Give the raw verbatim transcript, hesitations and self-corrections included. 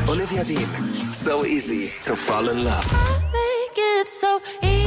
Olivia Dean, So Easy to Fall in Love. Make it so easy.